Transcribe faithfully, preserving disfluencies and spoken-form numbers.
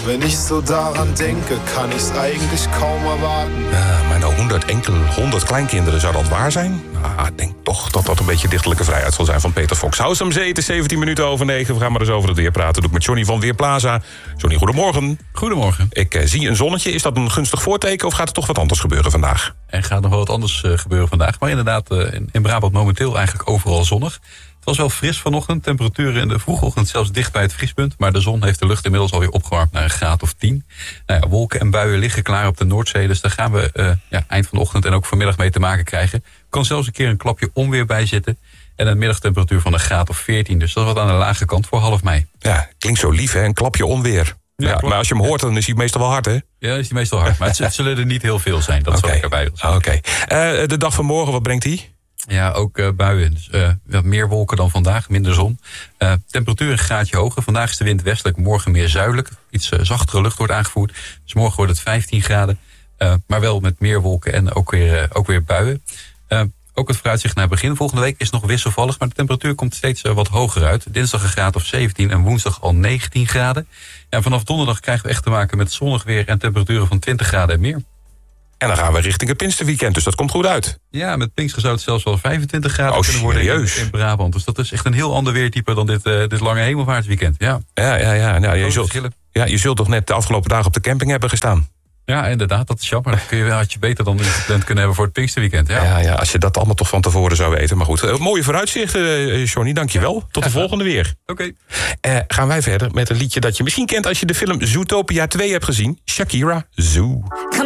Wenn ich so daran denke, kann ich's eigentlich kaum erwarten. Ja, maar nou honderd enkel, honderd kleinkinderen, zou dat waar zijn? Nou, ik denk toch dat dat een beetje dichterlijke vrijheid zal zijn van Peter Fox. Hou hem zee, het is zeventien minuten over negen. We gaan maar eens over het weer praten. Doe ik met Johnny van Weerplaza. Johnny, goedemorgen. Goedemorgen. Ik uh, zie een zonnetje. Is dat een gunstig voorteken of gaat er toch wat anders gebeuren vandaag? Er gaat nog wel wat anders uh, gebeuren vandaag. Maar inderdaad, uh, in, in Brabant momenteel eigenlijk overal zonnig. Het was wel fris vanochtend. Temperaturen in de vroege ochtend zelfs dicht bij het vriespunt. Maar de zon heeft de lucht inmiddels alweer opgewarmd naar een graad of tien. Nou ja, wolken en buien liggen klaar op de Noordzee. Dus daar gaan we uh, ja, eind van de ochtend en ook vanmiddag mee te maken krijgen. Er kan zelfs een keer een klapje onweer bij zitten. En een middagtemperatuur van een graad of veertien. Dus dat is wat aan de lage kant voor half mei. Ja, klinkt zo lief, hè? Een klapje onweer. Ja, ja, maar als je hem hoort, dan is hij meestal wel hard, hè? Ja, is hij meestal hard. Maar het, het zullen er niet heel veel zijn. Dat okay. zal ik erbij willen zeggen. Oké. Okay. Uh, de dag van morgen, wat brengt die? Ja, ook uh, buien. Dus, uh, wat meer wolken dan vandaag, minder zon. Uh, temperatuur een graadje hoger. Vandaag is de wind westelijk, morgen meer zuidelijk. Iets uh, zachtere lucht wordt aangevoerd. Dus morgen wordt het vijftien graden. Uh, maar wel met meer wolken en ook weer, uh, ook weer buien. Uh, ook het vooruitzicht naar begin volgende week is nog wisselvallig. Maar de temperatuur komt steeds uh, wat hoger uit. Dinsdag een graad of zeventien en woensdag al negentien graden. En vanaf donderdag krijgen we echt te maken met zonnig weer en temperaturen van twintig graden en meer. En dan gaan we richting het Pinksterweekend, dus dat komt goed uit. Ja, met Pinkster zou het zelfs wel vijfentwintig graden oh, kunnen worden in, in Brabant. Dus dat is echt een heel ander weertype dan dit, uh, dit lange hemelvaartsweekend. Ja, ja, ja. ja. Nou, je, zult, ja je zult toch net de afgelopen dagen op de camping hebben gestaan? Ja, inderdaad, dat is jammer. Dat kun je, had je beter dan gepland kunnen hebben voor het Pinksterweekend. Ja. Ja, ja, als je dat allemaal toch van tevoren zou weten. Maar goed, uh, mooie vooruitzichten, uh, Johnny, dankjewel. Ja, tot de volgende weer. Oké. Okay. Uh, gaan wij verder met een liedje dat je misschien kent als je de film Zootopia twee hebt gezien. Shakira, Zoo.